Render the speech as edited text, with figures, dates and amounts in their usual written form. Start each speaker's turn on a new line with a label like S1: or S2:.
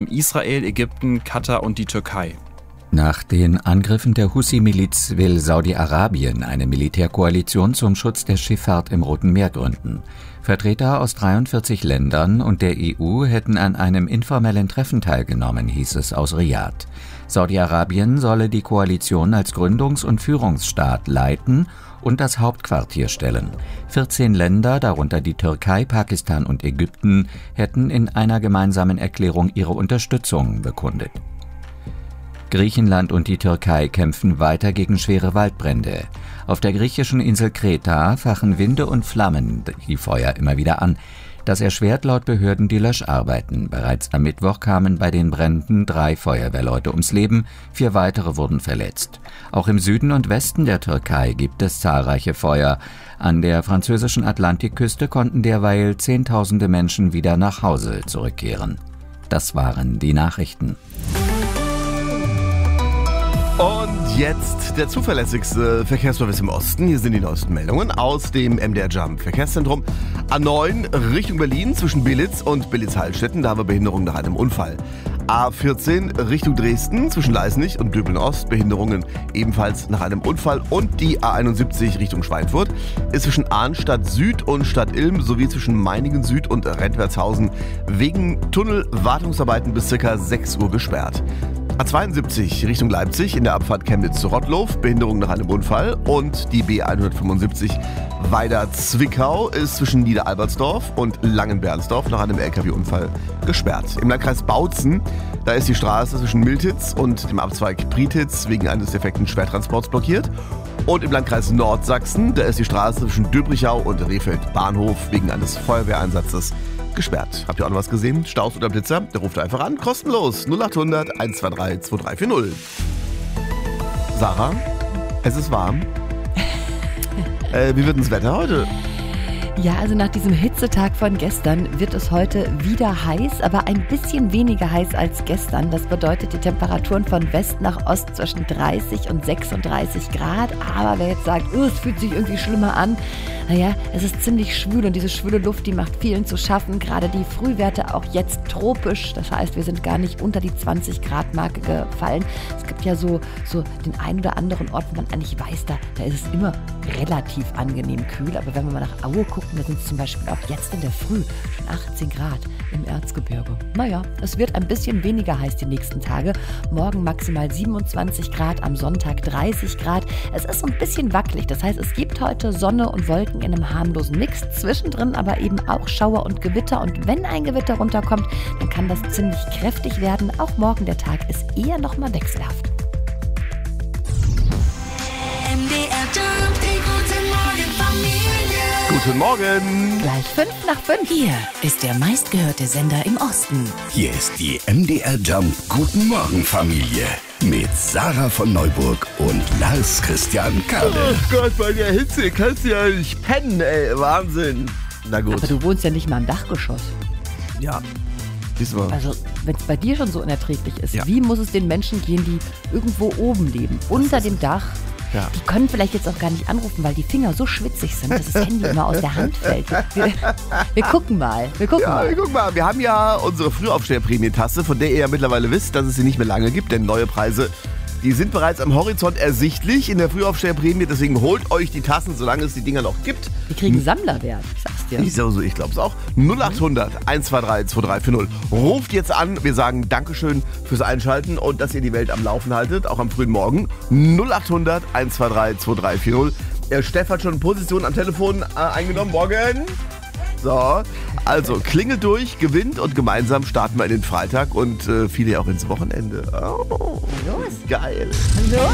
S1: Israel, Ägypten, Katar und die Türkei.
S2: Nach den Angriffen der Hussi-Miliz will Saudi-Arabien eine Militärkoalition zum Schutz der Schifffahrt im Roten Meer gründen. Vertreter aus 43 Ländern und der EU hätten an einem informellen Treffen teilgenommen, hieß es aus Riad. Saudi-Arabien solle die Koalition als Gründungs- und Führungsstaat leiten und das Hauptquartier stellen. 14 Länder, darunter die Türkei, Pakistan und Ägypten, hätten in einer gemeinsamen Erklärung ihre Unterstützung bekundet. Griechenland und die Türkei kämpfen weiter gegen schwere Waldbrände. Auf der griechischen Insel Kreta fachen Winde und Flammen die Feuer immer wieder an. Das erschwert laut Behörden die Löscharbeiten. Bereits am Mittwoch kamen bei den Bränden 3 Feuerwehrleute ums Leben, 4 weitere wurden verletzt. Auch im Süden und Westen der Türkei gibt es zahlreiche Feuer. An der französischen Atlantikküste konnten derweil Zehntausende Menschen wieder nach Hause zurückkehren. Das waren die Nachrichten.
S3: Und jetzt der zuverlässigste Verkehrsservice im Osten. Hier sind die neuesten Meldungen aus dem MDR Jump Verkehrszentrum. A9 Richtung Berlin zwischen Belitz und Belitz-Heilstätten. Da haben wir Behinderungen nach einem Unfall. A14 Richtung Dresden zwischen Leisnig und Döbeln-Ost. Behinderungen ebenfalls nach einem Unfall. Und die A71 Richtung Schweinfurt ist zwischen Arnstadt Süd und Stadt Ilm sowie zwischen Meiningen Süd und Rentwertshausen wegen Tunnelwartungsarbeiten bis ca. 6 Uhr gesperrt. A72 Richtung Leipzig in der Abfahrt Chemnitz zu Rottlow, Behinderung nach einem Unfall. Und die B175 Weida-Zwickau ist zwischen Niederalbertsdorf und Langenbernsdorf nach einem LKW-Unfall gesperrt. Im Landkreis Bautzen, da ist die Straße zwischen Miltitz und dem Abzweig Prietitz wegen eines defekten Schwertransports blockiert. Und im Landkreis Nordsachsen, da ist die Straße zwischen Döbrichau und Rehfeld-Bahnhof wegen eines Feuerwehreinsatzes gesperrt. Habt ihr auch noch was gesehen? Staus oder Blitzer? Der ruft einfach an. Kostenlos. 0800 123 2340. Sarah, es ist warm. Wie wird denn das Wetter heute?
S4: Ja, also nach diesem Hitzetag von gestern wird es heute wieder heiß, aber ein bisschen weniger heiß als gestern. Das bedeutet die Temperaturen von West nach Ost zwischen 30 und 36 Grad. Aber wer jetzt sagt, es fühlt sich irgendwie schlimmer an, naja, es ist ziemlich schwül und diese schwüle Luft, die macht vielen zu schaffen. Gerade die Frühwerte auch jetzt tropisch. Das heißt, wir sind gar nicht unter die 20 Grad Marke gefallen. Es gibt ja so den einen oder anderen Ort, wo man eigentlich weiß, da ist es immer relativ angenehm kühl. Aber wenn wir mal nach Aue gucken, da sind es zum Beispiel auch jetzt in der Früh schon 18 Grad im Erzgebirge. Naja, es wird ein bisschen weniger heiß die nächsten Tage. Morgen maximal 27 Grad, am Sonntag 30 Grad. Es ist so ein bisschen wackelig. Das heißt, es gibt heute Sonne und Wolken in einem harmlosen Mix. Zwischendrin aber eben auch Schauer und Gewitter. Und wenn ein Gewitter runterkommt, dann kann das ziemlich kräftig werden. Auch morgen der Tag ist eher nochmal wechselhaft.
S3: Guten Morgen.
S4: Gleich 5:05.
S5: Hier ist der meistgehörte Sender im Osten.
S6: Hier ist die MDR Jump Guten Morgen Familie mit Sarah von Neuburg und Lars Christian Kade.
S3: Oh Gott, bei der Hitze kannst du ja nicht pennen, ey. Wahnsinn. Na gut.
S4: Aber du wohnst ja nicht mal im Dachgeschoss.
S3: Ja. Siehst du mal.
S4: Also, wenn es bei dir schon so unerträglich ist,
S3: Ja.
S4: wie muss es den Menschen gehen, die irgendwo oben leben, unter dem Dach?
S3: Ja.
S4: Die können vielleicht jetzt auch gar nicht anrufen, weil die Finger so schwitzig sind, dass das Handy immer aus der Hand fällt. Wir gucken mal.
S3: Guck mal, wir haben ja unsere Frühaufsteher-Prämie-Tasse, von der ihr ja mittlerweile wisst, dass es sie nicht mehr lange gibt, denn neue Preise, die sind bereits am Horizont ersichtlich in der Frühaufsteher-Prämie, deswegen holt euch die Tassen, solange es die Dinger noch gibt.
S4: Die kriegen Sammlerwert, ich sag's dir.
S3: Ich glaube es auch. 0800 123 2340. Ruft jetzt an. Wir sagen Dankeschön fürs Einschalten und dass ihr die Welt am Laufen haltet, auch am frühen Morgen. 0800 123 2340. Steff hat schon Position am Telefon eingenommen. Morgen. So, also klingelt durch, gewinnt und gemeinsam starten wir in den Freitag und viele auch ins Wochenende. Oh,
S4: Los.
S3: geil.
S4: Hallo?